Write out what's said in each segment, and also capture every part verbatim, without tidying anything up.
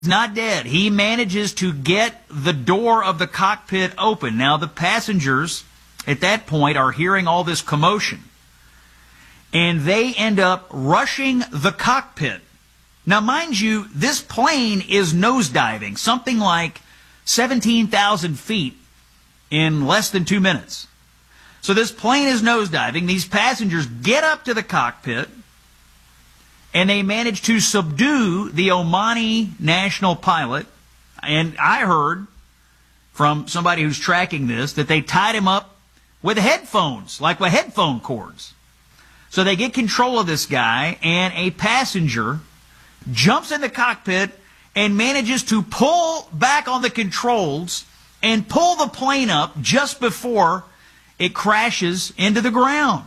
not dead. He manages to get the door of the cockpit open. Now, the passengers at that point are hearing all this commotion, and they end up rushing the cockpit. Now, mind you, this plane is nosediving, something like seventeen thousand feet in less than two minutes. So this plane is nosediving. These passengers get up to the cockpit, and they manage to subdue the Omani national pilot. And I heard from somebody who's tracking this that they tied him up with headphones, like with headphone cords. So they get control of this guy, and a passenger jumps in the cockpit and manages to pull back on the controls and pull the plane up just before it crashes into the ground.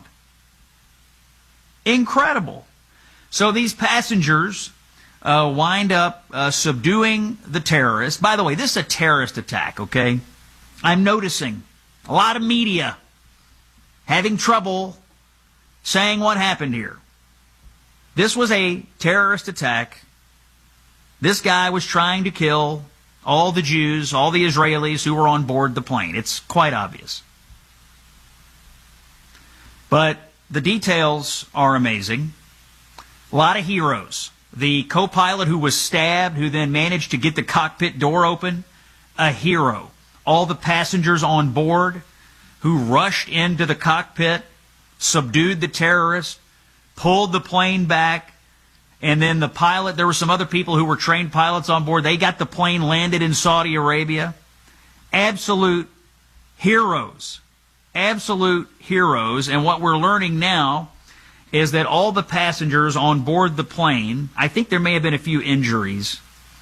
Incredible. So these passengers uh, wind up uh, subduing the terrorists. By the way, this is a terrorist attack, okay? I'm noticing a lot of media having trouble saying what happened here. This was a terrorist attack. This guy was trying to kill all the Jews, all the Israelis who were on board the plane. It's quite obvious. But the details are amazing. A lot of heroes. The co-pilot who was stabbed, who then managed to get the cockpit door open, a hero. All the passengers on board who rushed into the cockpit, subdued the terrorists, pulled the plane back, and then the pilot, there were some other people who were trained pilots on board. They got the plane landed in Saudi Arabia. Absolute heroes. Absolute heroes. And what we're learning now is that all the passengers on board the plane, I think there may have been a few injuries,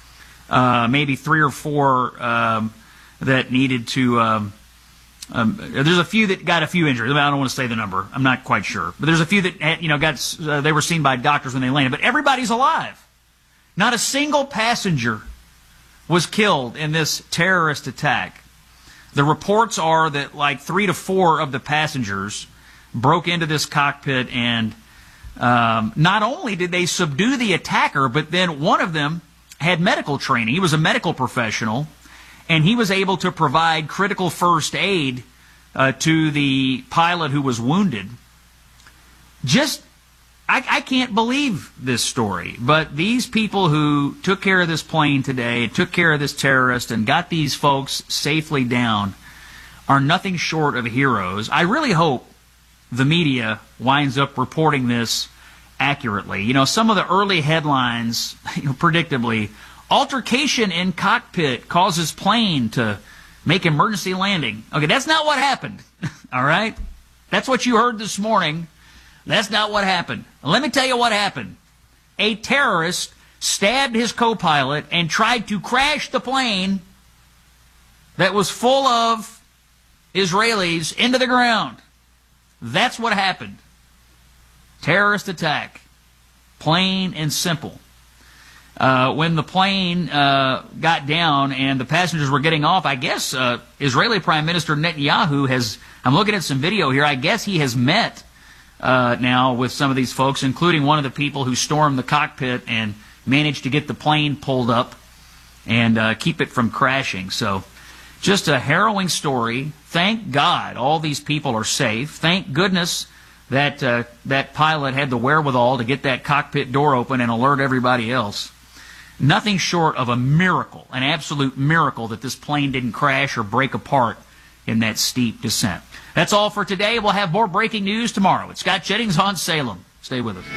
uh, maybe three or four um, that needed to... Um, Um, there's a few that got a few injuries. I don't want to say the number. I'm not quite sure. But there's a few that had, you know got uh, they were seen by doctors when they landed. But everybody's alive. Not a single passenger was killed in this terrorist attack. The reports are that like three to four of the passengers broke into this cockpit, and um, not only did they subdue the attacker, but then one of them had medical training. He was a medical professional. And he was able to provide critical first aid uh, to the pilot who was wounded. Just, I, I can't believe this story. But these people who took care of this plane today, took care of this terrorist, and got these folks safely down are nothing short of heroes. I really hope the media winds up reporting this accurately. You know, some of the early headlines, you know, predictably, altercation in cockpit causes plane to make emergency landing. Okay, that's not what happened. All right? That's what you heard this morning. That's not what happened. Let me tell you what happened. A terrorist stabbed his co-pilot and tried to crash the plane that was full of Israelis into the ground. That's what happened. Terrorist attack. Plain and simple. Uh, when the plane uh, got down and the passengers were getting off, I guess uh, Israeli Prime Minister Netanyahu has, I'm looking at some video here, I guess he has met uh, now with some of these folks, including one of the people who stormed the cockpit and managed to get the plane pulled up and uh, keep it from crashing. So just a harrowing story. Thank God all these people are safe. Thank goodness that, uh, that pilot had the wherewithal to get that cockpit door open and alert everybody else. Nothing short of a miracle, an absolute miracle, that this plane didn't crash or break apart in that steep descent. That's all for today. We'll have more breaking news tomorrow. It's Scott Jennings on Salem. Stay with us.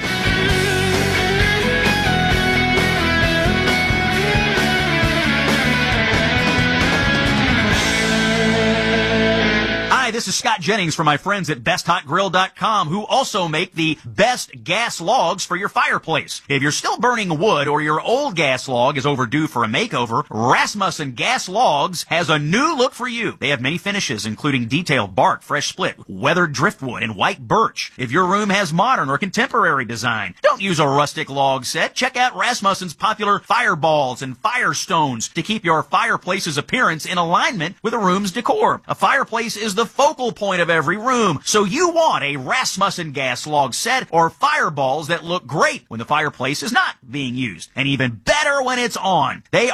Hi, this is Scott Jennings from my friends at best hot grill dot com, who also make the best gas logs for your fireplace. If you're still burning wood or your old gas log is overdue for a makeover, Rasmussen Gas Logs has a new look for you. They have many finishes, including detailed bark, fresh split, weathered driftwood, and white birch. If your room has modern or contemporary design, don't use a rustic log set. Check out Rasmussen's popular fireballs and firestones to keep your fireplace's appearance in alignment with a room's decor. A fireplace is the focal focal point of every room. So you want a Rasmussen gas log set or fireballs that look great when the fireplace is not being used, and even better when it's on. They